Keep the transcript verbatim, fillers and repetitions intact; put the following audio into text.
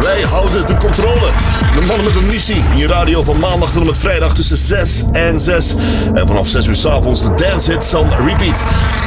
Wij houden de controle. De mannen met een missie. In je radio van maandag tot en met vrijdag tussen zes en zes. En vanaf zes uur 's avonds de dance hits on repeat.